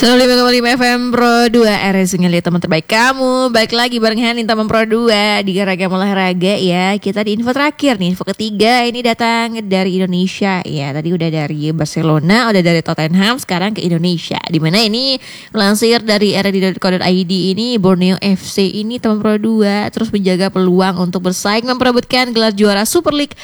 95,5 FM Pro 2 RS Ngeliat teman terbaik kamu. Balik lagi bareng Hanin teman Pro 2 di Ragam Olahraga ya. Kita di info terakhir nih, info ketiga ini datang dari Indonesia ya. Tadi udah dari Barcelona, udah dari Tottenham, sekarang ke Indonesia. Dimana ini melansir dari rd.co.id ini, Borneo FC ini teman Pro 2 terus menjaga peluang untuk bersaing memperebutkan gelar juara Super League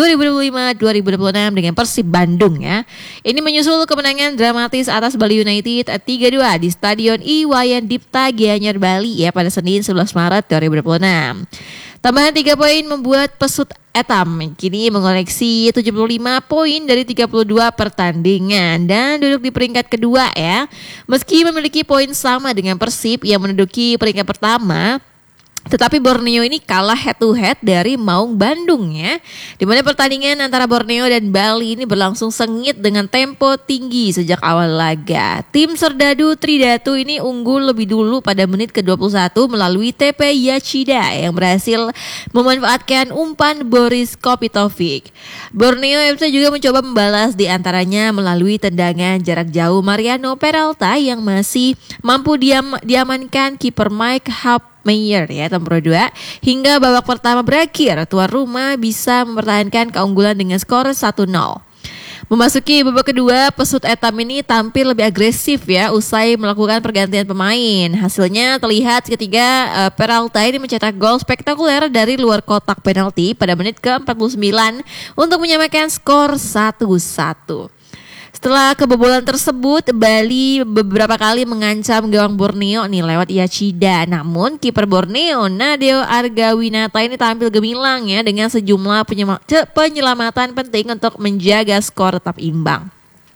2025-2026 dengan Persib Bandung ya. Ini menyusul kemenangan dramatis atas Bali United 3-2 di Stadion Iwayan Dipta Gianyar Bali ya pada Senin 11 Maret 2026. Tambahan 3 poin membuat pesut Etam kini mengoleksi 75 poin dari 32 pertandingan dan duduk di peringkat kedua ya. Meski memiliki poin sama dengan Persib yang menduduki peringkat pertama, tetapi Borneo ini kalah head to head dari Maung Bandung ya. Di mana pertandingan antara Borneo dan Bali ini berlangsung sengit dengan tempo tinggi sejak awal laga. Tim Serdadu Tridatu ini unggul lebih dulu pada menit ke-21 melalui TP Yachida yang berhasil memanfaatkan umpan Boris Kopitovic. Borneo FC juga mencoba membalas di antaranya melalui tendangan jarak jauh Mariano Peralta yang masih mampu diamankan kiper Mike Mayer ya Pro 2 hingga babak pertama berakhir tuan rumah bisa mempertahankan keunggulan dengan skor 1-0. Memasuki babak kedua, pesut Etam ini tampil lebih agresif ya usai melakukan pergantian pemain. Hasilnya terlihat ketika Peralta ini mencetak gol spektakuler dari luar kotak penalti pada menit ke-49 untuk menyamakan skor 1-1. Setelah kebobolan tersebut, Bali beberapa kali mengancam gawang Borneo nih lewat Yachida. Namun kiper Borneo, Nadeo Argawinata ini tampil gemilang ya dengan sejumlah penyelamatan penting untuk menjaga skor tetap imbang.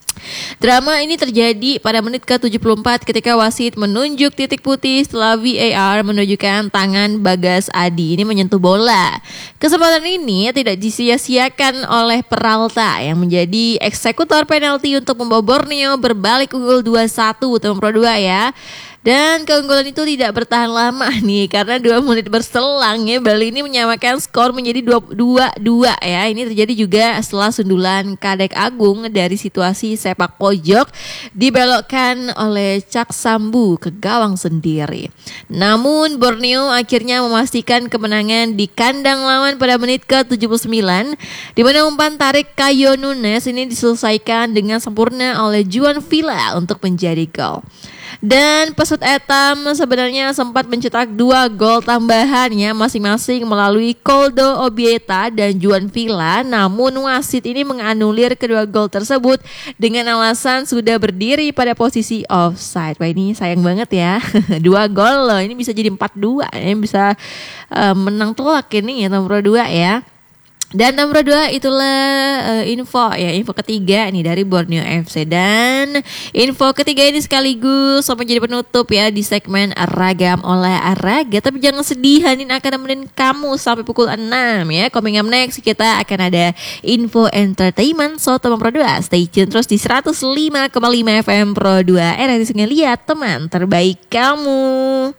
Drama ini terjadi pada menit ke-74 ketika wasit menunjuk titik putih setelah VAR menunjukkan tangan Bagas Adi ini menyentuh bola. Kesempatan ini tidak disia-siakan oleh Peralta yang menjadi eksekutor penalti untuk membawa Borneo berbalik unggul 2-1 Pro 2 ya. Dan keunggulan itu tidak bertahan lama nih karena 2 menit berselang ya Bali ini menyamakan skor menjadi 2-2 ya. Ini terjadi juga setelah sundulan Kadek Agung dari situasi sepak pojok dibelokkan oleh Cak Sambu ke gawang sendiri. Namun Borneo akhirnya memastikan kemenangan di kandang lawan pada menit ke-79 di mana umpan tarik Kayo Nunes ini diselesaikan dengan sempurna oleh Juan Villa untuk menjadi gol. Dan pesut Etam sebenarnya sempat mencetak 2 gol tambahan ya masing-masing melalui Koldo Obieta dan Juan Villa. Namun wasit ini menganulir kedua gol tersebut dengan alasan sudah berdiri pada posisi offside. Wah ini sayang banget ya. 2 gol loh, ini bisa jadi 4-2 ya, bisa menang telak ini ya Pro 2 ya. Dan nomor 2 itulah info ketiga nih dari Borneo FC. Dan info ketiga ini sekaligus menjadi penutup ya di segmen Ragam Olahraga. Tapi jangan sedih, Hanin akan nemenin kamu sampai pukul 6 ya. Coming up next kita akan ada info entertainment. So teman Pro 2 stay tune terus di 105,5 FM Pro 2 RRI Lihat teman terbaik kamu.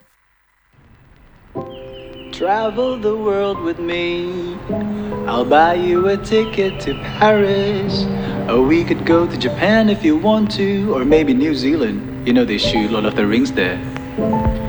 Travel the world with me. I'll buy you a ticket to Paris. Or we could go to Japan if you want to. Or maybe New Zealand. You know they shoot Lord of the Rings there.